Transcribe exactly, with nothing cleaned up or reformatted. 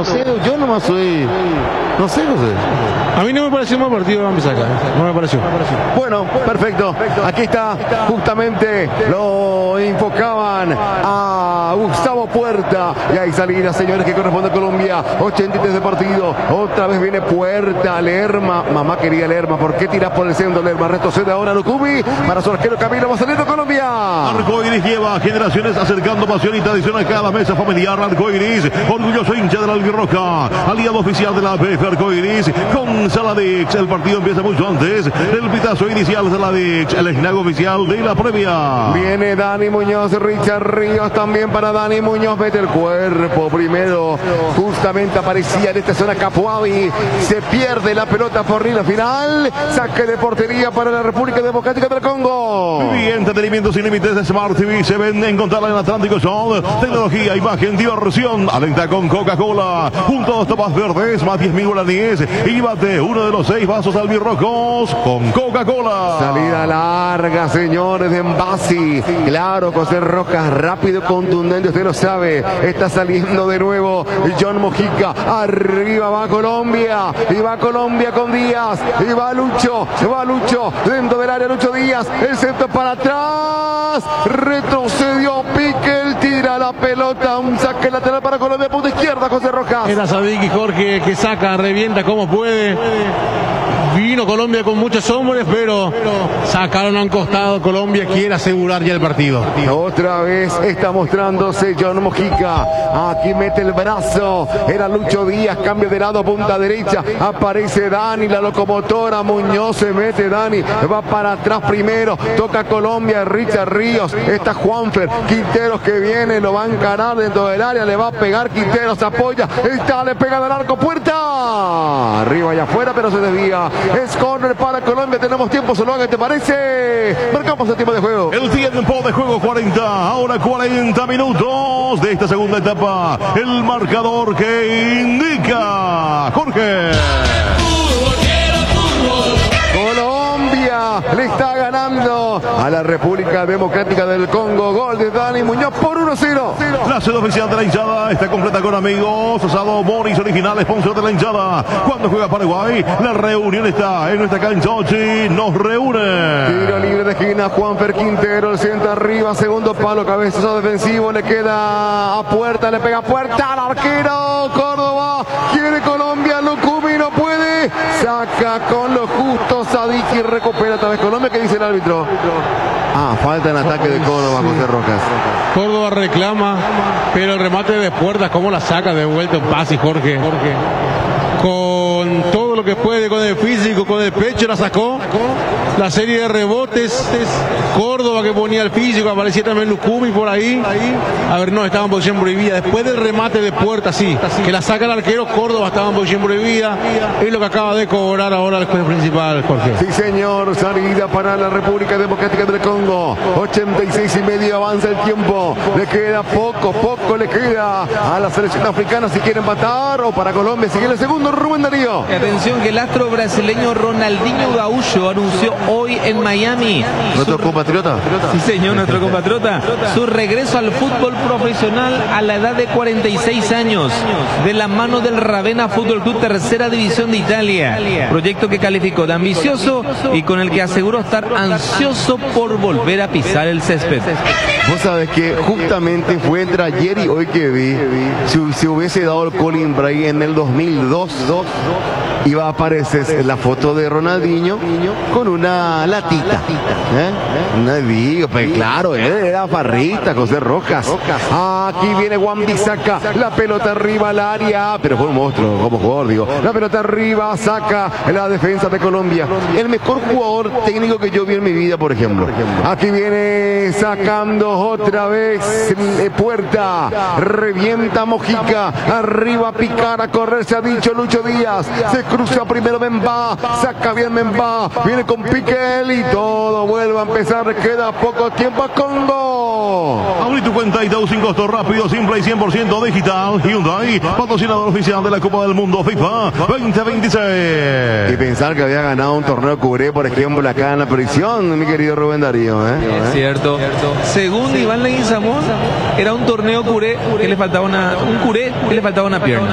no sé, yo nomás soy, no sé, no sé. A mí no me pareció un mal partido, vamos a sacar, no me pareció. Bueno, perfecto. Aquí está, justamente lo enfocaban a Gustavo Puerta. Y hay salida, señores, que corresponde a Colombia. ochenta y tres de partido. Otra vez viene Puerta, Lerma. Mamá quería Lerma. ¿Por qué tiras por el centro, Lerma? Retrocede ahora Lucubi. Para su arquero Camilo. Va saliendo Colombia. Arcoiris lleva generaciones acercando pasión y tradición a cada mesa familiar. Arcoiris, orgulloso hincha de la albirroja. Aliado oficial de la B F Arcoiris con Saladix. El partido empieza mucho antes del pitazo inicial. Saladix, el esnago oficial de la previa. Viene Dani Muñoz, Richard Ríos también para Dani Muñoz. Mete el cuerpo primero. Justamente aparecía en esta zona Capuavi. Se pierde la pelota por la final. Saque de portería para la República Democrática del Congo. Y entretenimiento sin límites de Smart T V. Se vende encontrarla en Atlántico Sol. Tecnología, imagen, diversión. Alenta con Coca-Cola. Junto a dos tapas verdes, más diez mil guaraníes. Y bate uno de los seis vasos albirrojos con Coca-Cola. Salida larga, señores, de Mbasi. Claro, José Rojas, rápido, contundente, usted lo sabe. Está saliendo de nuevo John Mojica. Arriba va Colombia. Y va Colombia con Díaz. Y va Lucho. Va Lucho. Dentro del área, Lucho Díaz. El centro para atrás. Retrocedió Pique. Él tira la pelota. Un saque lateral para Colombia. Punta izquierda, José Rojas. Era Sadik y Jorge que saca, revienta como puede. Vino Colombia con muchos hombres, pero sacaron a un costado. Colombia quiere asegurar ya el partido. Otra vez está mostrándose John Mojica. Aquí mete el brazo. Era Lucho Díaz. Cambio de lado, punta derecha. Aparece Dani, la locomotora. Muñoz se mete Dani. Va para atrás primero. Toca Colombia. Richard Ríos. Está Juanfer. Quinteros que viene. Lo va a encarar dentro del área. Le va a pegar. Quinteros apoya. Está, le pega del arco. Puerta. Arriba y afuera, pero se desvía. Es corner para Colombia. Tenemos tiempo, solo ¿qué te parece? Marcamos el tiempo de juego. El tiempo de juego cuarenta. Ahora cuarenta minutos de esta segunda etapa. El marcador que indica Jorge. Colombia le está ganando a la República Democrática del Congo. Gol de Dani Muñoz por uno cero. La sede oficial de la hinchada está completa con amigos. Asado Boris original, sponsor de la hinchada. Cuando juega Paraguay, la reunión está en nuestra cancha. Ochi nos reúne. Tiro libre de esquina, Juanfer Quintero, el centro arriba, segundo palo, cabezazo defensivo, le queda a Puerta, le pega a Puerta al arquero. Córdoba, quiere Colombia, Lucumi no puede. Saca con lo justo Sadik y recupera otra vez Colombia. ¿Qué dice el árbitro? Ah, falta en ataque de Córdoba, José Rojas. Córdoba reclama, pero el remate de Puertas, ¿cómo la saca de vuelta en pase, Jorge? Jorge. Con todo lo que puede, con el físico, con el pecho, la sacó. La serie de rebotes. Córdoba que ponía el físico, aparecía también Lucumi por ahí. A ver, no, estaba en posición prohibida. Después del remate de Puerta, sí, que la saca el arquero, Córdoba estaba en posición prohibida. Es lo que acaba de cobrar ahora el juez principal, Jorge. Sí, señor, salida para la República Democrática del Congo. ochenta y seis y medio, avanza el tiempo. Le queda poco, poco le queda a la selección africana si quiere empatar, o para Colombia si quiere el segundo. Rubén Darío. Atención que el astro brasileño Ronaldinho Gaúcho anunció hoy en Miami. ¿Nuestro compatriota? Sí, señor, nuestro compatriota. Su regreso al fútbol profesional a la edad de cuarenta y seis años. De la mano del Ravenna Fútbol Club, tercera división de Italia. Proyecto que calificó de ambicioso y con el que aseguró estar ansioso por volver a pisar el césped. Vos sabés que justamente fue entre ayer y hoy que vi, si se hubiese dado el Colin Bray en el dos mil dos, iba a aparecer la foto de Ronaldinho con una latita. ¿Eh? No digo, pues claro, él era farrita, José Rojas. Aquí viene Juan Bisaca, la pelota arriba al área, pero fue un monstruo como jugador, digo. La pelota arriba, saca la defensa de Colombia. El mejor jugador técnico que yo vi en mi vida, por ejemplo. Aquí viene sacando otra vez eh, Puerta, revienta Mojica, arriba picar, a correr, se ha dicho Lucho Díaz, se cruza primero Memba, saca bien Memba, viene con Piquel y todo vuelve a empezar, queda poco tiempo a Congo. Abrí tu cuenta y sin costo, rápido, simple y cien por ciento digital. Hyundai, patrocinador oficial de la Copa del Mundo FIFA veinte veintiséis. Y pensar que había ganado un torneo Curé, por ejemplo, acá en la prisión, mi querido Rubén Darío. ¿eh? Es cierto. Según Iván Leguizamón, era un torneo Curé que le faltaba una, un Curé que le faltaba una pierna.